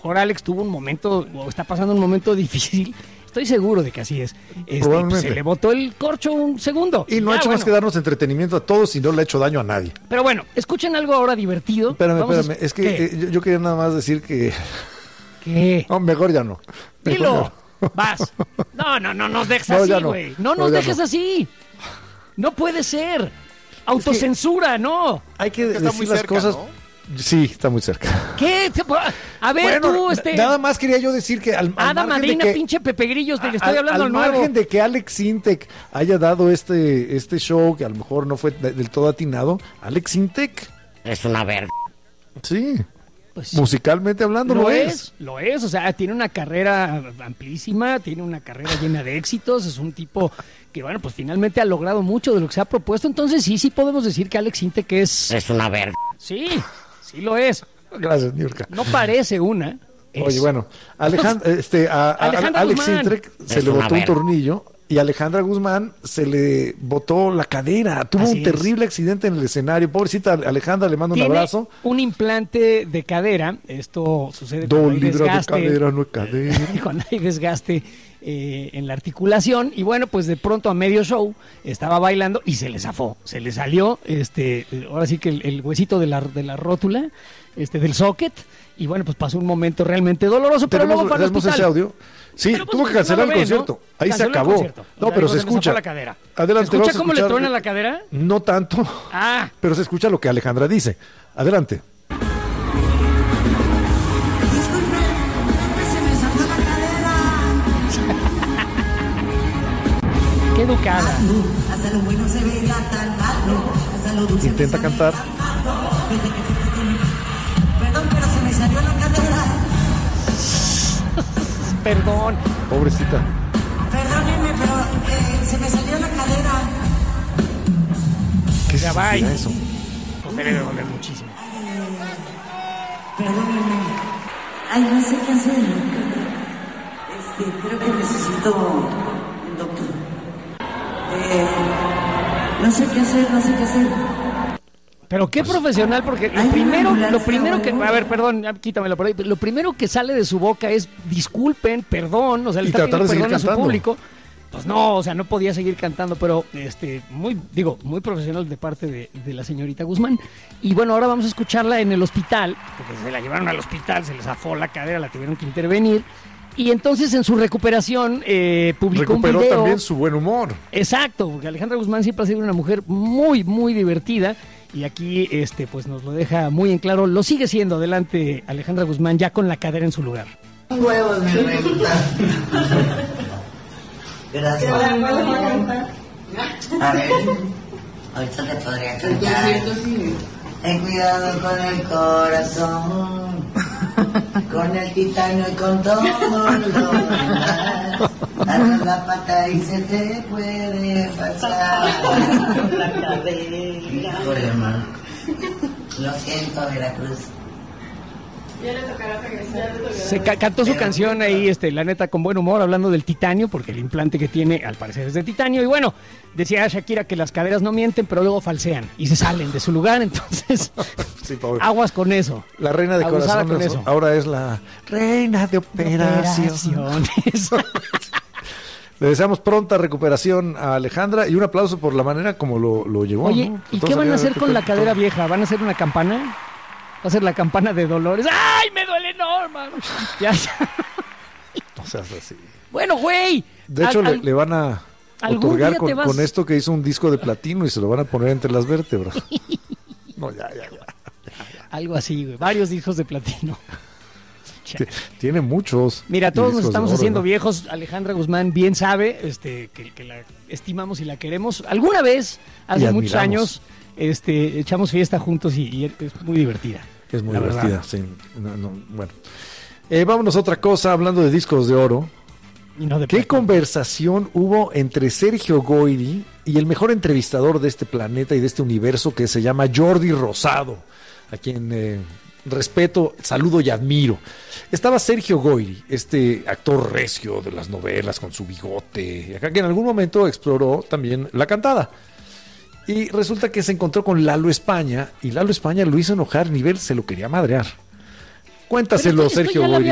mejor Alex tuvo un momento, o está pasando un momento difícil. Estoy seguro de que así es. Pues se le botó el corcho un segundo. Y no ha hecho más que darnos entretenimiento a todos y no le ha hecho daño a nadie. Pero bueno, escuchen algo ahora divertido. Espérame. Es que yo quería nada más decir que... ¿Qué? No, mejor ya no. Dilo. Vas. No nos dejes así, güey. No nos dejes así. No puede ser. Autocensura, no. Hay que decir las cosas... ¿no? Sí, está muy cerca. ¿Qué? A ver, bueno, nada más quería yo decir que al Madrina, pinche Pepe Grillos, le estoy hablando al nuevo. Al margen de que Alex Sintek haya dado este show, que a lo mejor no fue del todo atinado, Alex Sintek es una verga. Sí. Pues musicalmente hablando lo es, o sea, tiene una carrera amplísima, tiene una carrera llena de éxitos, es un tipo que, bueno, pues finalmente ha logrado mucho de lo que se ha propuesto, entonces sí podemos decir que Alex Sintek es una verga. Sí lo es. Gracias, Niurka. No parece una. Oye, bueno, Alex Sintek se le botó un tornillo y a Alejandra Guzmán se le botó la cadera. Tuvo un terrible accidente en el escenario. Pobrecita Alejandra, le mando un abrazo. Un implante de cadera. Esto sucede cuando hay desgaste. De cadera, no es cadera. Cuando hay desgaste en la articulación. Y bueno, pues de pronto a medio show estaba bailando y se le zafó. Se le salió, ahora sí que el huesito de la rótula, del socket. Y bueno, pues pasó un momento realmente doloroso, pero luego para el hospital. Ese audio? Sí, pero tuvo que cancelar el concierto. ¿No? Ahí se acabó. No, pero se escucha. La cadera. Adelante. ¿Se escucha cómo le truena la cadera? No tanto. Pero se escucha lo que Alejandra dice. Adelante. Qué educada. Hasta lo bueno se veía tan malo. Hasta lo dulce. Intenta cantar. Perdón, pero se me salió la cadera. Perdón. Pobrecita. Perdónenme, pero se me salió la cadera. ¿Qué ya va eso? Pues debe de doler muchísimo. Perdónenme. Ay, no sé qué hacer. Creo que necesito un doctor. No sé qué hacer. Pero qué profesional, porque lo primero que... A ver, perdón, quítamelo por ahí. Lo primero que sale de su boca es disculpen, perdón, o sea, le está pidiendo perdón a su público. Pues no, o sea, no podía seguir cantando, pero muy profesional de parte de la señorita Guzmán. Y bueno, ahora vamos a escucharla en el hospital, porque se la llevaron al hospital, se le zafó la cadera, la tuvieron que intervenir. Y entonces en su recuperación publicó un video. Recuperó también su buen humor. Exacto, porque Alejandra Guzmán siempre ha sido una mujer muy, muy divertida. Y aquí pues nos lo deja muy en claro. Lo sigue siendo. Adelante, Alejandra Guzmán, ya con la cadera en su lugar. Huevos, mi reina. Gracias. A ver, ahorita te podría cantar. Ten cuidado con el corazón, con el titanio y con todo lo demás. Dale la pata y se te puede pasar la cadera. Por hermano. Lo siento, Veracruz. Ya le tocará regresar. Cantó su canción ahí, la neta, con buen humor, hablando del titanio, porque el implante que tiene, al parecer, es de titanio. Y bueno, decía Shakira que las caderas no mienten, pero luego falsean y se salen de su lugar. Entonces, sí, aguas con eso. La reina de corazón ahora es la reina de operaciones. Le deseamos pronta recuperación a Alejandra y un aplauso por la manera como lo llevó. Oye, ¿no? ¿y qué van a hacer con la cadera vieja? ¿Van a hacer una campana? Va a ser la campana de Dolores. ¡Ay, me duele enorme! Ya. No seas así. Bueno, güey. De hecho, le van a otorgar con esto que hizo un disco de platino y se lo van a poner entre las vértebras. No, ya. Algo así, güey. Varios discos de platino. Tiene muchos. Mira, todos nos estamos haciendo viejos. Alejandra Guzmán bien sabe que la estimamos y la queremos. Alguna vez, hace muchos años, echamos fiesta juntos y es muy divertida. Es muy divertida, sí. Bueno. Vámonos a otra cosa, hablando de discos de oro. ¿Qué conversación hubo entre Sergio Goyri y el mejor entrevistador de este planeta y de este universo, que se llama Jordi Rosado, a quien respeto, saludo y admiro? Estaba Sergio Goyri, actor recio de las novelas con su bigote, acá, que en algún momento exploró también la cantada. Y resulta que se encontró con Lalo España, y Lalo España lo hizo enojar, nivel se lo quería madrear. Cuéntaselo, Sergio Goyri.